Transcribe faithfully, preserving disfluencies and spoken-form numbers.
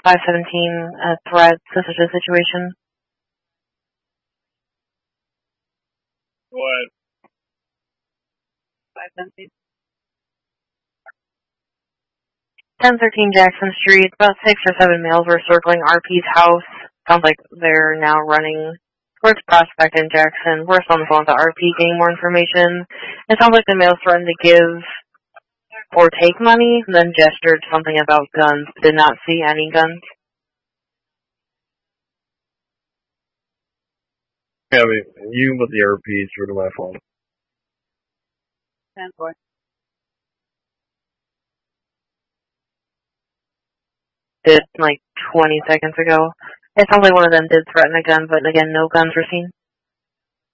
five seventeen a threat, suspicious situation. What? five seventeen. ten thirteen Jackson Street. About six or seven males were circling R P's house. Sounds like they're now running towards Prospect and Jackson. We're still on the phone with the R P getting more information. It sounds like the males threatened to give or take money, and then gestured something about guns. Did not see any guns. Yeah, I mean, you with the R P through to my phone. ten four. Did like twenty seconds ago. It sounds like one of them did threaten a gun, but again, no guns were seen.